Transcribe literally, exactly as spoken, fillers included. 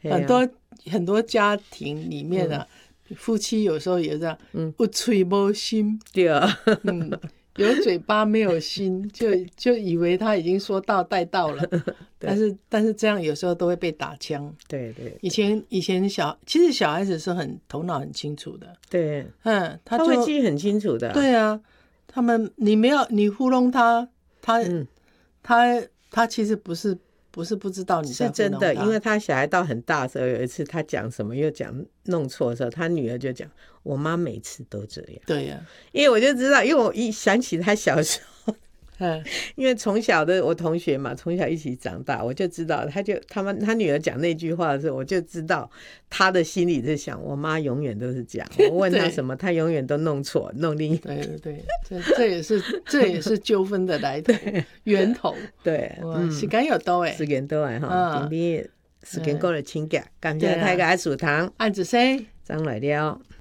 很多很多家庭里面啊，嗯、夫妻有时候也这样，嗯，有嘴没心， 对啊， 嗯，有嘴巴没有心，就就以为他已经说到带到了，但是但是这样有时候都会被打枪。 对 对, 对， 以前以前小其实小孩子是很头脑很清楚的， 对， 嗯，他就他会记很清楚的， 对啊，他们你没有你糊弄他，他、嗯、他他其实不是。不是不知道你在糊弄他， 是真的，因为他小孩到很大的时候，有一次他讲什么又讲弄错的时候，他女儿就讲：“我妈每次都这样。” 对呀、啊， 因为我就知道，因为我一想起他小时候，嗯，因为从小的我同学嘛，从小一起长大，我就知道，他就他们他女儿讲那句话的时候，我就知道他的心里在想：我妈永远都是这样，我问他什么，他永远都弄错，弄另一对对对，这这也是这也是纠纷的来头源头。 对， 嗯，时间又到诶， 时间到诶哈，今天时间过了请假，感谢大家收听， 按子生张来了。